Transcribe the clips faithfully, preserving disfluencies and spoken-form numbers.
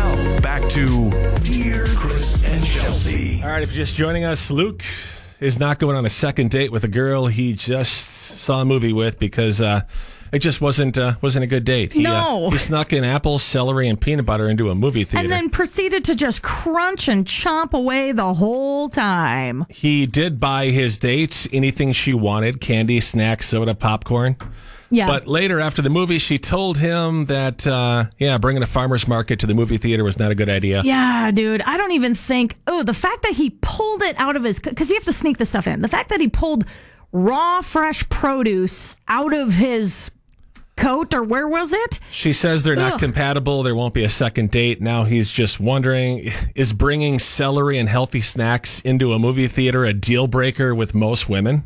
Now, back to Dear Chris and Chelsea. All right, if you're just joining us, Luke is not going on a second date with a girl he just saw a movie with because uh, it just wasn't uh, wasn't a good date. He, No. Uh, he snuck in apples, celery, and peanut butter into a movie theater. And then proceeded to just crunch and chomp away the whole time. He did buy his date anything she wanted: candy, snacks, soda, popcorn. Yeah. But later, after the movie, she told him that, uh, yeah, bringing a farmer's market to the movie theater was not a good idea. Yeah, dude. I don't even think. Oh, the fact that he pulled it out of his. Because you have to sneak this stuff in. The fact that he pulled raw, fresh produce out of his coat, or where was it? She says they're not Ugh. compatible. There won't be a second date. Now he's just wondering, is bringing celery and healthy snacks into a movie theater a deal breaker with most women?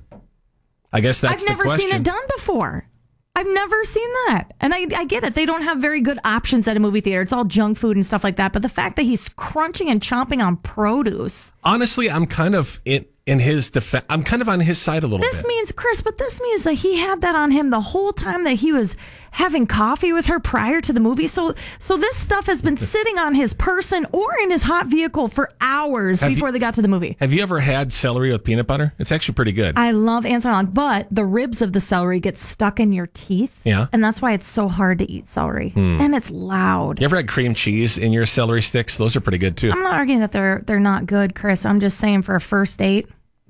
I guess that's I've the never question. seen it done before. I've never seen that. And I, I get it. They don't have very good options at a movie theater. It's all junk food and stuff like that. But the fact that he's crunching and chomping on produce. Honestly, I'm kind of in, in his defense. I'm kind of on his side a little This bit. means, Chris, but this means that he had that on him the whole time that he was having coffee with her prior to the movie. So so this stuff has been sitting on his person or in his hot vehicle for hours Have before you- they got to the movie. Have you ever had celery with peanut butter? It's actually pretty good. I love Ansalon, but the ribs of the celery get stuck in your teeth. Yeah. And that's why it's so hard to eat celery. And it's loud. You ever had cream cheese in your celery sticks? Those are pretty good too. I'm not arguing that they're they're not good, Chris. I'm just saying for a first date,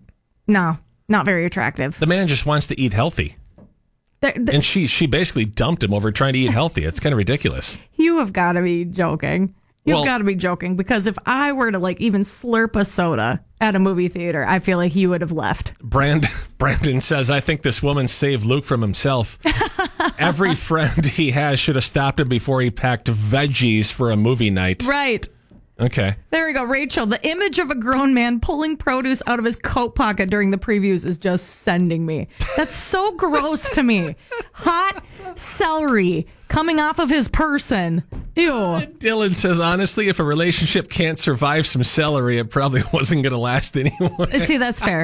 no, not very attractive. The man just wants to eat healthy. They're- they're- And she she basically dumped him over trying to eat healthy. It's kind of ridiculous. You have got to be joking. You've Well- got to be joking because if I were to like even slurp a soda at a movie theater, I feel like you would have left. Brand, Brandon says, I think this woman saved Luke from himself. Every friend he has should have stopped him before he packed veggies for a movie night. Right. Okay. There we go. Rachel, the image of a grown man pulling produce out of his coat pocket during the previews is just sending me. That's so gross to me. Hot celery coming off of his person. Ew. Dylan says, honestly, if a relationship can't survive some celery, it probably wasn't going to last anyway. See, that's fair.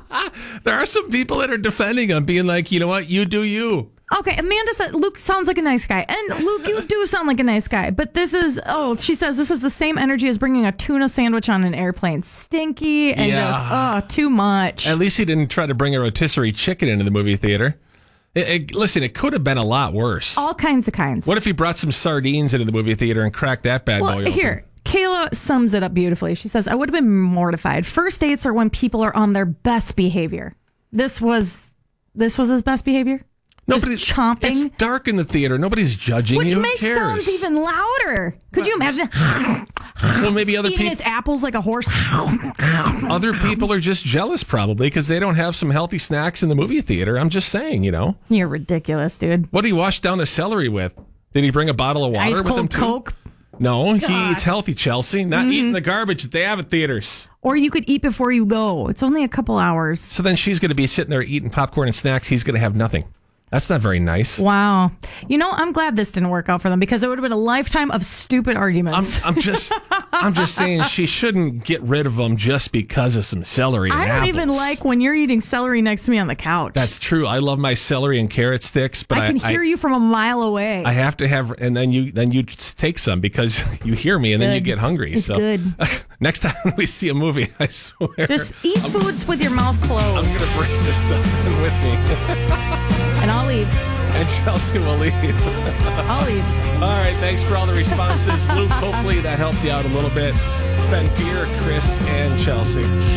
There are some people that are defending him, being like, you know what, you do you. Okay, Amanda said Luke sounds like a nice guy. And Luke, you do sound like a nice guy. But this is, oh, she says this is the same energy as bringing a tuna sandwich on an airplane. Stinky and Yeah. just, oh, too much. At least he didn't try to bring a rotisserie chicken into the movie theater. It, it- listen, it could have been a lot worse. All kinds of kinds. What if he brought some sardines into the movie theater and cracked that bad boy Well, open? here, Kayla sums it up beautifully. She says, I would have been mortified. First dates are when people are on their best behavior. This was, this was his best behavior? Nobody, Just chomping? It's dark in the theater. Nobody's judging Which you. Who makes cares? sounds even louder. Could you imagine Well, maybe other eating people, his apples like a horse? other people are just jealous, probably because they don't have some healthy snacks in the movie theater. I'm just saying, you know. You're ridiculous, dude. What did he wash down the celery with? Did he bring a bottle of water Ice with him cold too? Coke. No, he Gosh. Mm-hmm. eats healthy, Chelsea. Not eating the garbage that they have at theaters. Or you could eat before you go. It's only a couple hours. So then she's going to be sitting there eating popcorn and snacks. He's going to have nothing. That's not very nice. Wow. You know, I'm glad this didn't work out for them because it would have been a lifetime of stupid I'm, arguments. I'm just, I'm just saying she shouldn't get rid of them just because of some celery. And I don't apples. even like when you're eating celery next to me on the couch. That's true. I love my celery and carrot sticks, but I I, can hear I, you from a mile away. I have to have, and then you, then you take some because you hear me, and then you Good. get hungry. It's so good. next time we see a movie, I swear, Just eat foods with your mouth I'm closed, gonna bring this stuff in with me, and I'll leave. and Chelsea will leave. I'll leave. All right, thanks for all the responses, Luke. Hopefully that helped you out a little bit. It's been Dear Chris and Chelsea.